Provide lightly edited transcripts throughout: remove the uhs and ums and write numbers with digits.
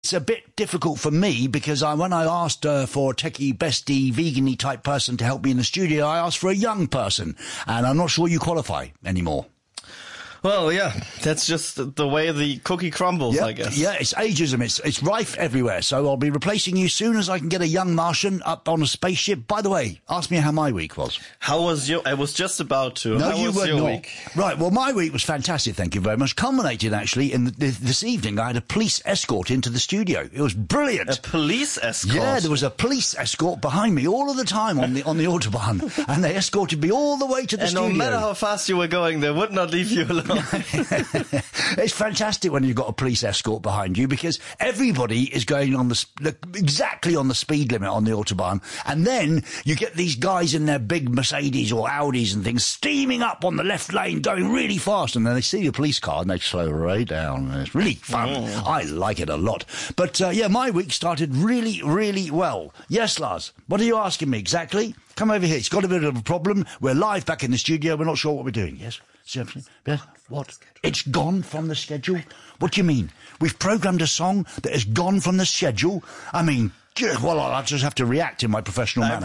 It's a bit difficult for me because when I asked for a techie, bestie, vegan-y type person to help me in the studio, I asked for a young person, and I'm not sure you qualify anymore. Well, yeah, that's just the way the cookie crumbles, I guess. Yeah, it's ageism. It's rife everywhere. So I'll be replacing you soon as I can get a young Martian up on a spaceship. By the way, ask me how my week was. How was your... I was just about to. No, how you was were your not. week? Right, well, my week was fantastic, thank you very much. Culminated, actually, in this evening. I had a police escort into the studio. It was brilliant. A police escort? Yeah, there was a police escort behind me all of the time on the Autobahn. And they escorted me all the way to the studio. And no matter how fast you were going, they would not leave you alone. It's fantastic when you've got a police escort behind you because everybody is going on exactly on the speed limit on the Autobahn, and then you get these guys in their big Mercedes or Audis and things steaming up on the left lane going really fast, and then they see the police car and they slow right down, and it's really fun. I like it a lot. But yeah, my week started really, really well. Yes, Lars, what are you asking me exactly? Come over here. It's got a bit of a problem. We're live back in the studio. We're not sure what we're doing. Yes? What? It's gone from the schedule? What do you mean? We've programmed a song that has gone from the schedule? I mean, well, I just have to react in my professional manner.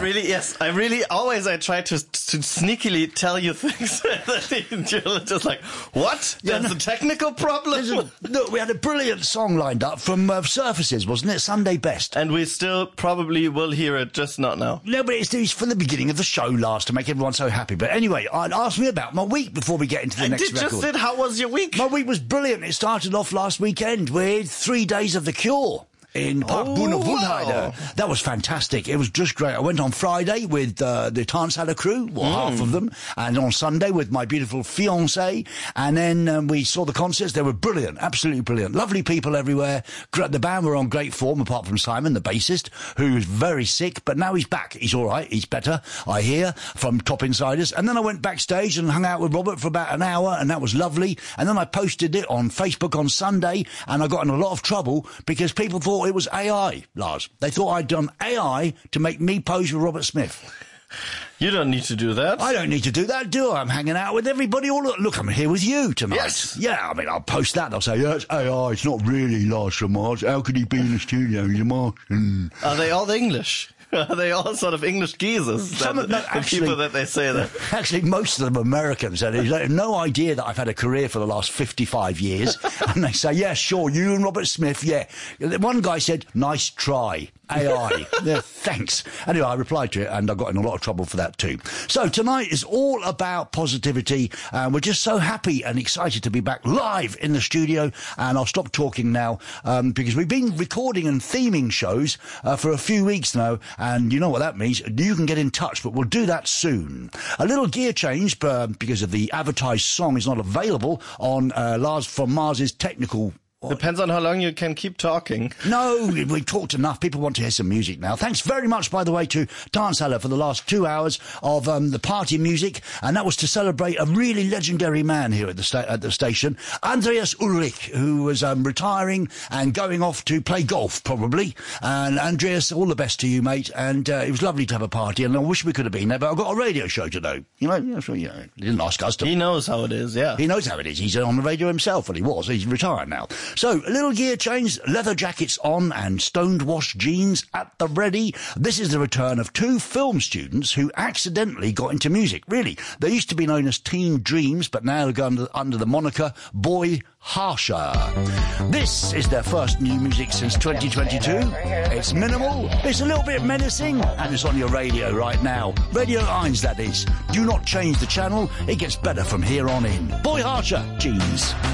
I try to sneakily tell you things that you're just like, what? There's a technical problem? Look, we had a brilliant song lined up from Surfaces, wasn't it? Sunday Best. And we still probably will hear it, just not now. No, but it's from the beginning of the show, Lars, to make everyone so happy. But anyway, ask me about my week before we get into the next record. Just said, how was your week? My week was brilliant. It started off last weekend with 3 days of The Cure in Park Boonewoodside. That was fantastic. It was just great. I went on Friday with the Tanzhalle crew, half of them, and on Sunday with my beautiful fiancée, and then we saw the concerts. They were brilliant, absolutely brilliant. Lovely people everywhere. The band were on great form, apart from Simon, the bassist, who was very sick, but now he's back. He's all right. He's better, I hear, from Top Insiders. And then I went backstage and hung out with Robert for about an hour, and that was lovely. And then I posted it on Facebook on Sunday, and I got in a lot of trouble because people thought it was AI, Lars. They thought I'd done AI to make me pose with Robert Smith. You don't need to do that. I don't need to do that, do I? I'm hanging out with everybody. Look, I'm here with you tonight. Yes. Yeah, I mean, I'll post that. They'll say, yeah, it's AI. It's not really Lars from Mars. How could he be in the studio? He's a Martian. Are they all English? Are they all sort of English geezers? The people that they say that. Actually, most of them are Americans. And they have no idea that I've had a career for the last 55 years. And they say, yeah, sure, you and Robert Smith, yeah. One guy said, nice try. AI. Yeah, thanks. Anyway, I replied to it, and I got in a lot of trouble for that too. So tonight is all about positivity, and we're just so happy and excited to be back live in the studio. And I'll stop talking now because we've been recording and theming shows for a few weeks now, and you know what that means. You can get in touch, but we'll do that soon. A little gear change because of the advertised song is not available on Lars from Mars's technical. Depends on how long you can keep talking. No, we've talked enough. People want to hear some music now. Thanks very much, by the way, to Tanzhalle for the last 2 hours of the party music, and that was to celebrate a really legendary man here at the station, Andreas Ulrich, who was retiring and going off to play golf, probably. And Andreas, all the best to you, mate. And it was lovely to have a party, and I wish we could have been there, but I've got a radio show to do. You know, he didn't ask us to. He knows how it is, yeah. He knows how it is. He's on the radio himself, and he was. He's retired now. So, a little gear change, leather jackets on and stoned-washed jeans at the ready. This is the return of 2 film students who accidentally got into music. Really, they used to be known as Teen Dreams, but now they're going under the moniker Boy Harsher. This is their first new music since 2022. It's minimal, it's a little bit menacing, and it's on your radio right now. Radio 1, that is. Do not change the channel, it gets better from here on in. Boy Harsher, jeans.